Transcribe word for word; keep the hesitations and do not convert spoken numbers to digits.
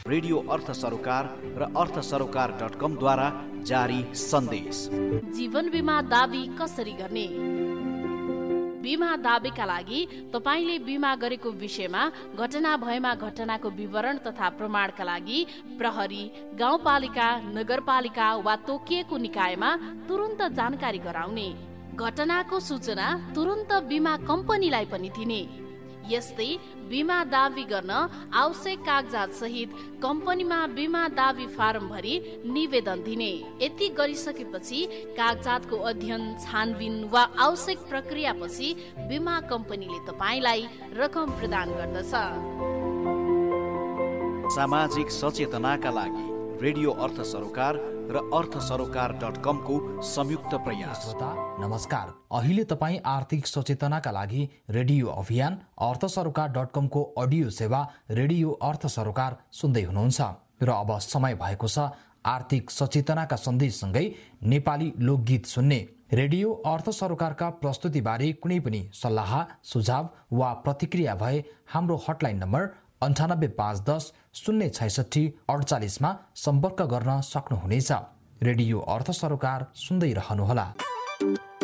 Radio अर्थ सरोकार र अर्थ सरोकार डट कम द्वारा जारी सन्देश। जीवन बिमा दावी कसरी गर्ने? बिमा दावीका लागि तपाईले बिमा गरेको विषयमा घटना भएमा घटनाको विवरण तथा प्रमाणका लागि प्रहरी, गाउँपालिका, नगरपालिका वा तोकिएको निकायमा तुरुन्त जानकारी गराउने। घटनाको सूचना तुरुन्त बिमा कम्पनीलाई पनि दिने। यस्तै बिमा दावी गर्न आवश्यक कागजात सहित कम्पनीमा बिमा दावी फारम भरी निवेदन दिने। यति गरिसकेपछि कागजातको अध्ययन, छानबिन वा आवश्यक प्रक्रियापछि बिमा कम्पनीले तपाईलाई रकम प्रदान गर्दछ। सामाजिक सचेतनाका लागि रेडियो अर्थ सरोकार र अर्थ सरोकार डट कम को संयुक्त प्रयास। श्रोता नमस्कार, अहिले तपाईँ आर्थिक सचेतनाका लागि रेडियो अभियान अर्थ सरोकार डट कम को अडियो सेवा रेडियो अर्थ सरोकार सुन्दै हुनुहुन्छ र अब समय भएको छ आर्थिक सचेतनाका सन्देशसँगै नेपाली लोकगीत सुन्ने। रेडियो अर्थ सरोकारका प्रस्तुतिबारे कुनै पनि सल्लाह, सुझाव वा प्रतिक्रिया भए हाम्रो हटलाइन नम्बर अन्ठानब्बे पाँच दस शून्य छैसठी अडचालिसमा सम्पर्क गर्न सक्नुहुनेछ। रेडियो अर्थ सरोकार सुन्दै रहनुहोला।